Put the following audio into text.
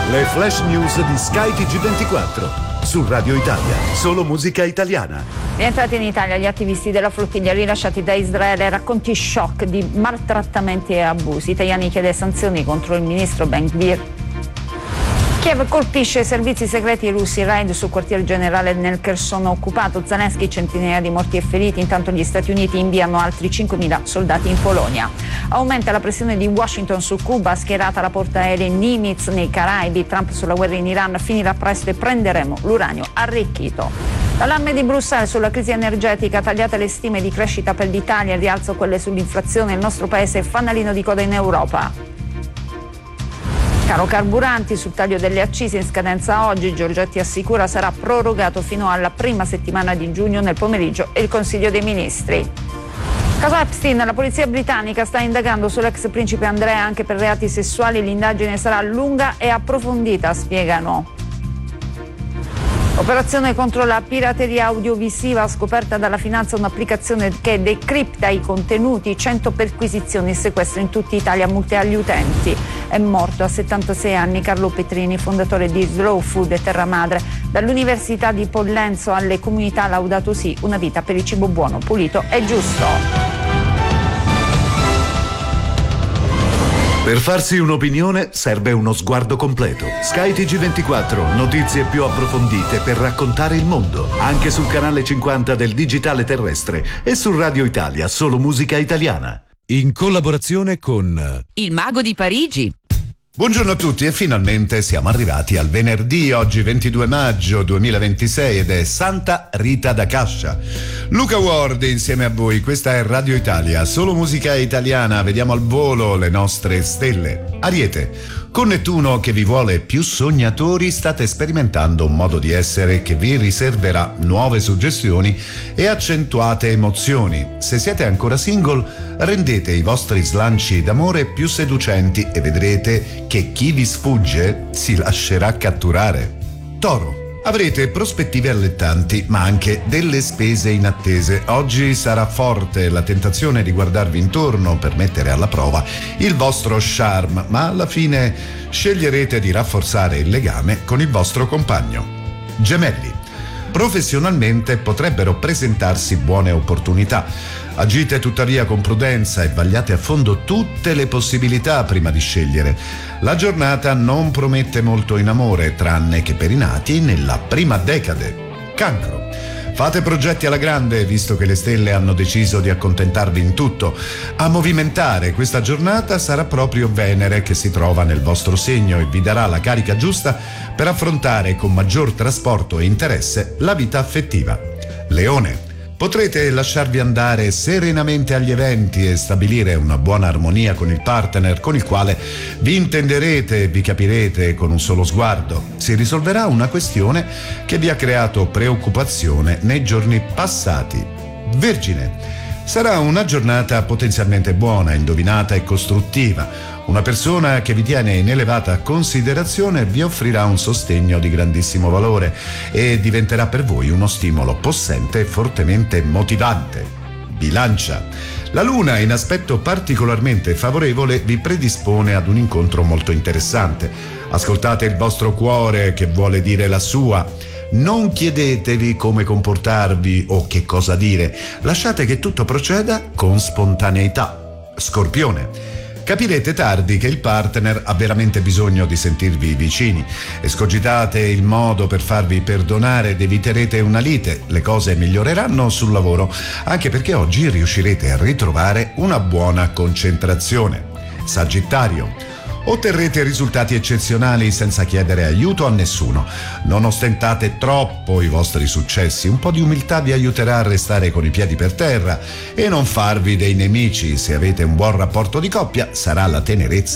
Le flash news di Sky TG24 su Radio Italia, solo musica italiana. Rientrati in Italia gli attivisti della flottiglia rilasciati da Israele, racconti shock di maltrattamenti e abusi. Tajani chiede sanzioni contro il ministro Ben Gvir. Kiev colpisce i servizi segreti russi, raid sul quartier generale nel Kherson occupato. Zelensky, centinaia di morti e feriti. Intanto gli Stati Uniti inviano altri 5.000 soldati in Polonia. Aumenta la pressione di Washington su Cuba, schierata la portaerei Nimitz nei Caraibi. Trump sulla guerra in Iran, finirà presto e prenderemo l'uranio arricchito. L'allarme di Bruxelles sulla crisi energetica, tagliate le stime di crescita per l'Italia, il rialzo quelle sull'inflazione, il nostro paese è fanalino di coda in Europa. Caro carburanti, sul taglio delle accise in scadenza oggi, Giorgetti assicura sarà prorogato fino alla prima settimana di giugno. Nel pomeriggio il Consiglio dei Ministri. Caso Epstein, la polizia britannica sta indagando sull'ex principe Andrea anche per reati sessuali, l'indagine sarà lunga e approfondita, spiegano. Operazione contro la pirateria audiovisiva, scoperta dalla finanza un'applicazione che decripta i contenuti, 100 perquisizioni e sequestro in tutta Italia, multe agli utenti. È morto a 76 anni Carlo Petrini, fondatore di Slow Food e Terra Madre. Dall'Università di Pollenzo alle comunità Laudato Si, una vita per il cibo buono, pulito e giusto. Per farsi un'opinione serve uno sguardo completo. Sky TG24, notizie più approfondite per raccontare il mondo. Anche sul canale 50 del digitale terrestre e su Radio Italia, solo musica italiana. In collaborazione con Il Mago di Parigi. Buongiorno a tutti e finalmente siamo arrivati al venerdì, oggi 22 maggio 2026 ed è Santa Rita da Cascia. Luca Ward insieme a voi, questa è Radio Italia, solo musica italiana, vediamo al volo le nostre stelle. Ariete, con Nettuno che vi vuole più sognatori state sperimentando un modo di essere che vi riserverà nuove suggestioni e accentuate emozioni. Se siete ancora single, rendete i vostri slanci d'amore più seducenti e vedrete che chi vi sfugge si lascerà catturare. Toro, avrete prospettive allettanti ma anche delle spese inattese. Oggi sarà forte la tentazione di guardarvi intorno per mettere alla prova il vostro charme, ma alla fine sceglierete di rafforzare il legame con il vostro compagno. Gemelli, professionalmente potrebbero presentarsi buone opportunità. Agite tuttavia con prudenza e vagliate a fondo tutte le possibilità prima di scegliere. La giornata non promette molto in amore, tranne che per i nati nella prima decade. Cancro. Fate progetti alla grande, visto che le stelle hanno deciso di accontentarvi in tutto. A movimentare questa giornata sarà proprio Venere, che si trova nel vostro segno e vi darà la carica giusta per affrontare con maggior trasporto e interesse la vita affettiva. Leone. Potrete lasciarvi andare serenamente agli eventi e stabilire una buona armonia con il partner con il quale vi intenderete e vi capirete con un solo sguardo. Si risolverà una questione che vi ha creato preoccupazione nei giorni passati. Vergine. Sarà una giornata potenzialmente buona, indovinata e costruttiva. Una persona che vi tiene in elevata considerazione vi offrirà un sostegno di grandissimo valore e diventerà per voi uno stimolo possente e fortemente motivante. Bilancia. La luna in aspetto particolarmente favorevole vi predispone ad un incontro molto interessante. Ascoltate il vostro cuore che vuole dire la sua. Non chiedetevi come comportarvi o che cosa dire. Lasciate che tutto proceda con spontaneità. Scorpione. Capirete tardi che il partner ha veramente bisogno di sentirvi vicini. Escogitate il modo per farvi perdonare ed eviterete una lite. Le cose miglioreranno sul lavoro, anche perché oggi riuscirete a ritrovare una buona concentrazione. Sagittario. Otterrete risultati eccezionali senza chiedere aiuto a nessuno. Non ostentate troppo i vostri successi, un po' di umiltà vi aiuterà a restare con i piedi per terra e non farvi dei nemici. Se avete un buon rapporto di coppia, sarà la tenerezza